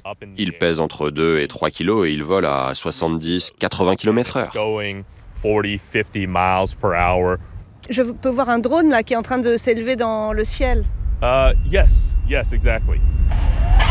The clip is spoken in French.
Il pèse entre 2 et 3 kilos et il vole à 70-80 km/h. Je peux voir un drone là qui est en train de s'élever dans le ciel. Yes, exactly.